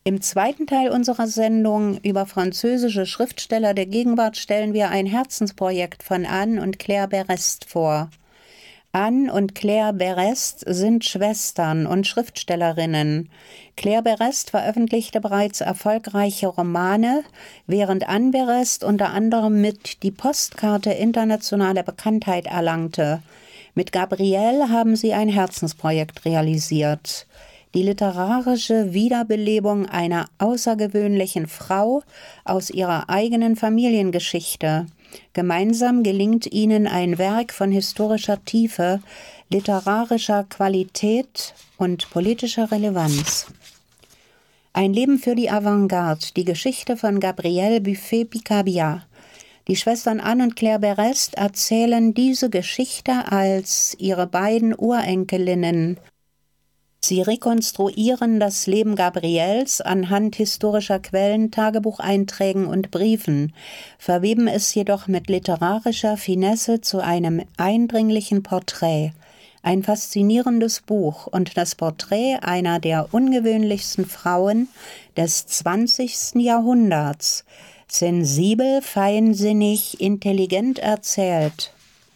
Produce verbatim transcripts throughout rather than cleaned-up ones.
Im zweiten Teil unserer Sendung über französische Schriftsteller der Gegenwart stellen wir ein Herzensprojekt von Anne und Claire Berest vor. Anne und Claire Berest sind Schwestern und Schriftstellerinnen. Claire Berest veröffentlichte bereits erfolgreiche Romane, während Anne Berest unter anderem mit Die Postkarte internationale Bekanntheit erlangte. Mit Gabrielle haben sie ein Herzensprojekt realisiert. Die literarische Wiederbelebung einer außergewöhnlichen Frau aus ihrer eigenen Familiengeschichte. Gemeinsam gelingt ihnen ein Werk von historischer Tiefe, literarischer Qualität und politischer Relevanz. Ein Leben für die Avantgarde, die Geschichte von Gabrielle Buffet-Picabia. Die Schwestern Anne und Claire Berest erzählen diese Geschichte als ihre beiden Urenkelinnen. Sie rekonstruieren das Leben Gabrielles anhand historischer Quellen, Tagebucheinträgen und Briefen, verweben es jedoch mit literarischer Finesse zu einem eindringlichen Porträt. Ein faszinierendes Buch und das Porträt einer der ungewöhnlichsten Frauen des zwanzigsten Jahrhunderts. Sensibel, feinsinnig, intelligent erzählt.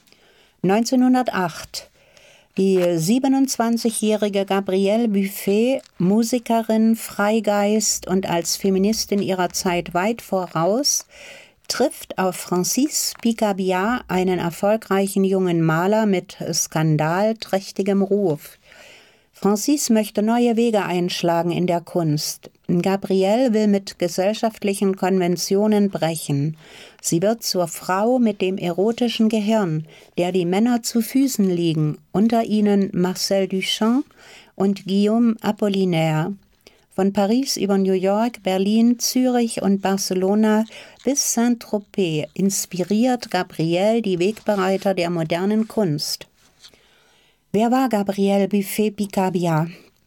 neunzehnhundertacht. Die siebenundzwanzigjährige Gabrielle Buffet, Musikerin, Freigeist und als Feministin ihrer Zeit weit voraus, trifft auf Francis Picabia, einen erfolgreichen jungen Maler mit skandalträchtigem Ruf. Francis möchte neue Wege einschlagen in der Kunst. Gabrielle will mit gesellschaftlichen Konventionen brechen. Sie wird zur Frau mit dem erotischen Gehirn, der die Männer zu Füßen liegen, unter ihnen Marcel Duchamp und Guillaume Apollinaire. Von Paris über New York, Berlin, Zürich und Barcelona bis Saint-Tropez inspiriert Gabrielle die Wegbereiter der modernen Kunst. Wer war Gabrielle Buffet-Picabia?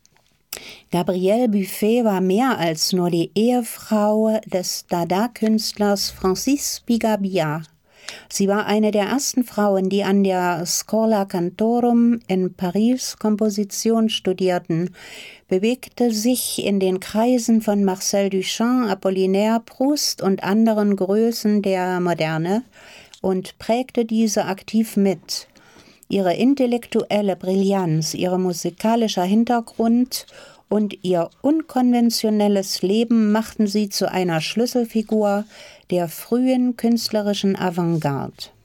Gabrielle Buffet war mehr als nur die Ehefrau des Dada-Künstlers Francis Picabia. Sie war eine der ersten Frauen, die an der Schola Cantorum in Paris Komposition studierten, bewegte sich in den Kreisen von Marcel Duchamp, Apollinaire, Proust und anderen Größen der Moderne und prägte diese aktiv mit. Ihre intellektuelle Brillanz, ihr musikalischer Hintergrund und ihr unkonventionelles Leben machten sie zu einer Schlüsselfigur der frühen künstlerischen Avantgarde.